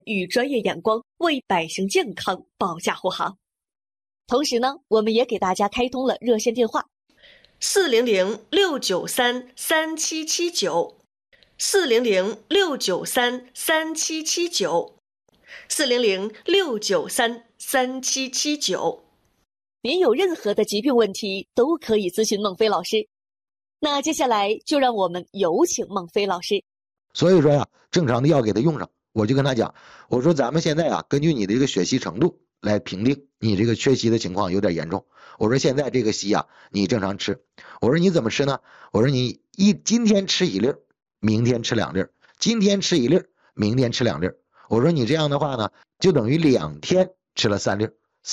以专业眼光为百姓健康保驾护航。同时呢，我们也给大家开通了热线电话，400-693-3779，400-693-3779。您有任何的疾病问题都可以咨询孟非老师。那接下来就让我们有请孟非老师。 所以说呀，正常的药给他用上，我就跟他讲，我说咱们现在啊，根据你的这个血稀程度来评定你这个缺硒的情况有点严重。我说现在这个硒啊，你正常吃。我说你怎么吃呢？我说你今天吃1粒，明天吃2粒，今天吃1粒，明天吃2粒。我说你这样的话呢，就等于2天吃了3粒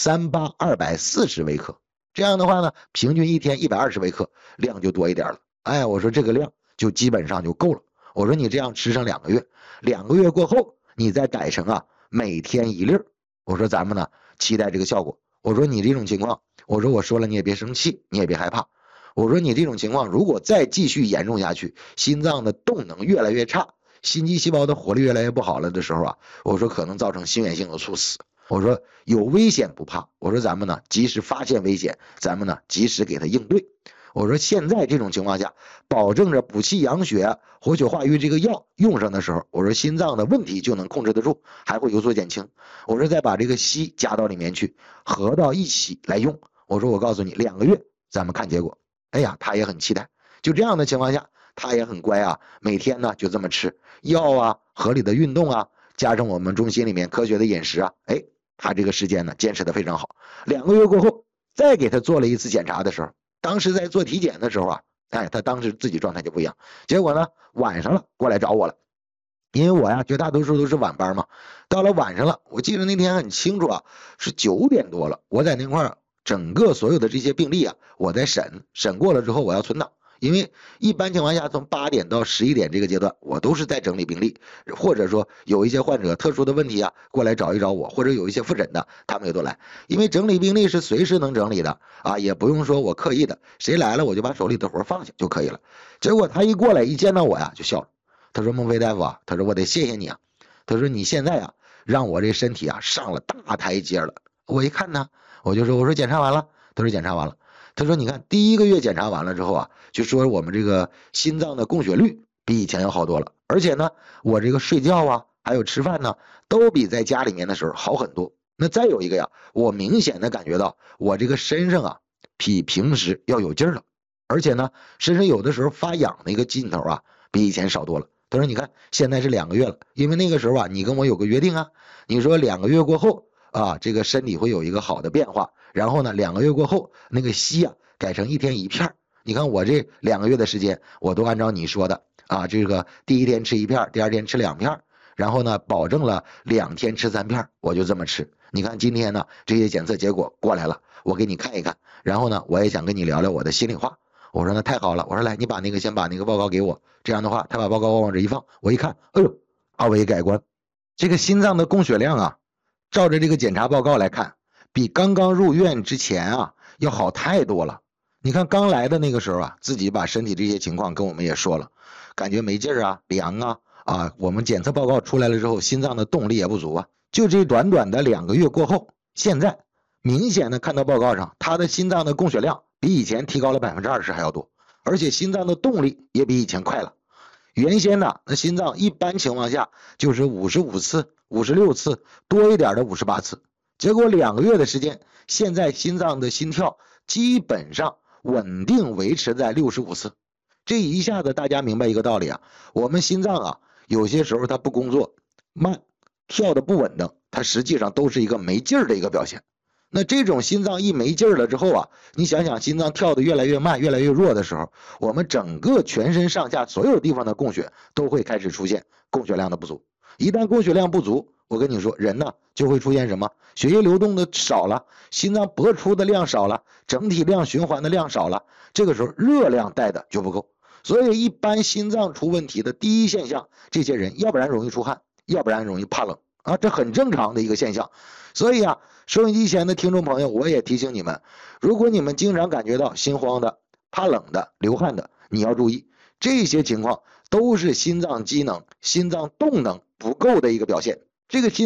，38240微克。这样的话呢，平均一天120微克，量就多一点了。哎，我说这个量就基本上就够了。我说你这样吃上2个月，2个月过后你再改成啊每天1粒。我说咱们呢期待这个效果。我说你这种情况，我说我说了你也别生气，你也别害怕。我说你这种情况如果再继续严重下去，心脏的动能越来越差，心肌细胞的活力越来越不好了的时候啊，我说可能造成心源性的猝死。我说有危险不怕，我说咱们呢及时发现危险，咱们呢及时给他应对。我说现在这种情况下，保证着补气养血、活血化瘀这个药用上的时候，我说心脏的问题就能控制得住，还会有所减轻。我说再把这个硒加到里面去，合到一起来用。我说我告诉你，2个月咱们看结果。哎呀，他也很期待。就这样的情况下，他也很乖啊，每天呢就这么吃药啊，合理的运动啊，加上我们中心里面科学的饮食啊，哎，他这个时间呢坚持的非常好。2个月过后，再给他做了一次检查的时候，当时在做体检的时候啊，哎，他当时自己状态就不一样。结果呢，晚上了过来找我了，因为我呀绝大多数都是晚班嘛。到了晚上了，我记得那天很清楚啊，是9点多了，我在那块整个所有的这些病例啊，我在审过了之后，我要存档。因为一般情况下从8点到11点这个阶段，我都是在整理病例，或者说有一些患者特殊的问题啊，过来找一找我，或者有一些复诊的，他们也都来。因为整理病例是随时能整理的啊，也不用说我刻意的，谁来了我就把手里的活放下就可以了。结果他一过来一见到我呀就笑了，他说孟非大夫啊，他说我得谢谢你啊，他说你现在啊让我这身体啊上了大台阶了。我一看呢，我说检查完了，他说检查完了。他说你看第1个月检查完了之后啊，就说我们这个心脏的供血率比以前要好多了，而且呢我这个睡觉啊还有吃饭呢都比在家里面的时候好很多。那再有一个呀，我明显的感觉到我这个身上啊比平时要有劲儿了，而且呢身上有的时候发痒的一个劲头啊比以前少多了。他说你看现在是2个月了，因为那个时候啊你跟我有个约定啊，你说2个月过后啊这个身体会有一个好的变化，然后呢2个月过后那个硒啊改成1天1片。你看我这2个月的时间我都按照你说的啊，这个第1天吃1片，第2天吃2片，然后呢保证了2天吃3片，我就这么吃。你看今天呢这些检测结果过来了，我给你看一看，然后呢我也想跟你聊聊我的心里话。我说那太好了，我说来你把那个先把那个报告给我。这样的话他把报告往这一放，我一看，哎呦，大为改观。这个心脏的供血量啊，照着这个检查报告来看，比刚刚入院之前啊要好太多了。你看刚来的那个时候啊，自己把身体这些情况跟我们也说了，感觉没劲儿啊，凉啊，我们检测报告出来了之后，心脏的动力也不足啊。就这短短的2个月过后，现在明显的看到报告上，他的心脏的供血量比以前提高了20%还要多，而且心脏的动力也比以前快了。原先呢，那心脏一般情况下就是55次、56次，多一点的58次。结果2个月的时间，现在心脏的心跳基本上稳定维持在65次。这一下子大家明白一个道理啊，我们心脏啊，有些时候它不工作，慢，跳的不稳当，它实际上都是一个没劲儿的一个表现。那这种心脏一没劲儿了之后啊，你想想心脏跳得越来越慢越来越弱的时候，我们整个全身上下所有地方的供血都会开始出现供血量的不足。一旦供血量不足，我跟你说人呢就会出现什么，血液流动的少了，心脏搏出的量少了，整体量循环的量少了，这个时候热量带的就不够。所以一般心脏出问题的第一现象，这些人要不然容易出汗，要不然容易怕冷啊，这很正常的一个现象。所以啊，收音机前的听众朋友，我也提醒你们，如果你们经常感觉到心慌的、怕冷的、流汗的，你要注意，这些情况都是心脏机能、心脏动能不够的一个表现。这个心